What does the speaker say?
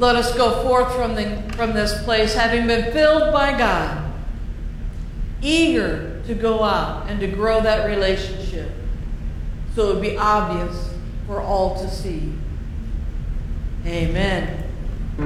let us go forth from this place, having been filled by God, eager to go out and to grow that relationship so it would be obvious for all to see. Amen.